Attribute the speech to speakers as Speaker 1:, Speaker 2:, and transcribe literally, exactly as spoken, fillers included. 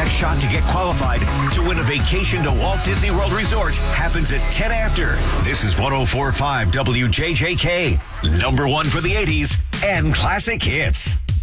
Speaker 1: next shot to get qualified to win a vacation to Walt Disney World Resort happens at ten after. This is one oh four point five W J J K, number one for the eighties and classic hits.